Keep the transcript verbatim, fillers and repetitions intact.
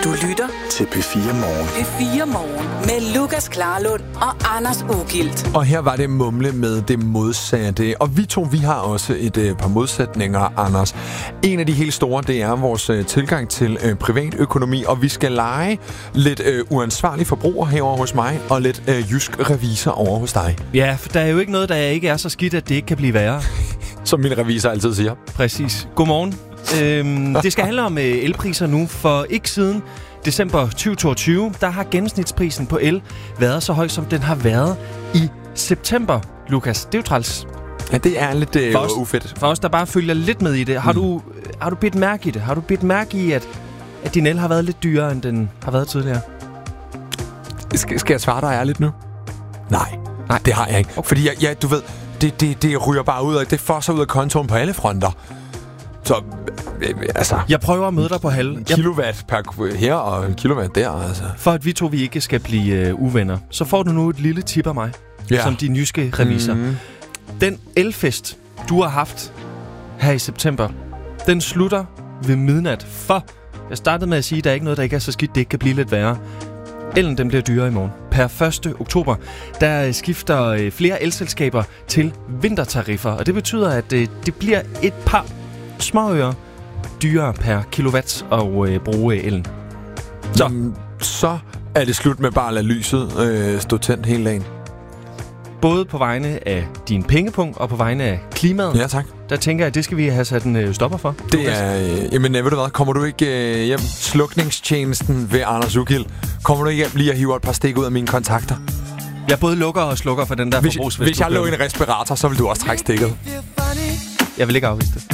Du lytter til P fire Morgen. P fire Morgen med Lukas Klarlund og Anders Ugilt. Og her var det mumle med det modsatte. Og vi to, vi har også et øh, par modsætninger, Anders. En af de helt store, det er vores øh, tilgang til øh, privatøkonomi. Og vi skal lege lidt øh, uansvarlig forbruger herovre hos mig, og lidt øh, jysk revisor over hos dig. Ja, for der er jo ikke noget, der ikke er så skidt, at det ikke kan blive værre. Som min revisor altid siger. Præcis. Godmorgen. Øhm, det skal handle om øh, elpriser nu, for ikke siden december tyve toogtyve, der har gennemsnitsprisen på el været så høj, som den har været i september, Lukas. Det er jo træls. Ja, det er lidt øh, for os, ufedt. For os, der bare følger lidt med i det. Har, mm. du, har du bidt mærke i det? Har du bidt mærke i, at, at din el har været lidt dyrere, end den har været tidligere? Skal, skal jeg svare dig ærligt nu? Nej, Nej. Det har jeg ikke. Okay. Fordi, jeg, ja, du ved, det, det, det ryger bare ud, og det fosser ud af kontoen på alle fronter. Så, øh, altså... Jeg prøver at møde dig på halv. Kilowatt per her og en kilowatt der, altså. For at vi to vi ikke skal blive øh, uvenner, så får du nu et lille tip af mig, ja. Som din jyske revisor. Mm-hmm. Den elfest, du har haft her i september, den slutter ved midnat. For jeg startede med at sige, at der er ikke noget, der ikke er så skidt, det ikke kan blive lidt værre. Ellen, den bliver dyrere i morgen. Per første oktober, der skifter øh, flere elselskaber til vintertariffer, og det betyder, at øh, det bliver et par småøre dyrere per kilowatt og øh, bruge elen. Så. Jamen, så er det slut med bare at lade lyset øh, stå tændt hele dagen. Både på vegne af din pengepunkt og på vegne af klimaet. Ja, tak. Der tænker jeg, at det skal vi have sat en øh, stopper for. Det er... Øh, jamen, ved du hvad? Kommer du ikke øh, hjem? Slukningstjenesten ved Anders Ugilt. Kommer du ikke hjem lige at hive et par stik ud af mine kontakter? Jeg både lukker og slukker for den der hvis, forbrugsvest. Hvis jeg lå i en respirator, så vil du også trække stikket. Jeg vil ikke afvise det.